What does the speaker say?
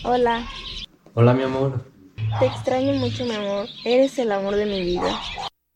Hola, Hola, mi amor. te extraño mucho, mi amor. Eres el amor de mi vida.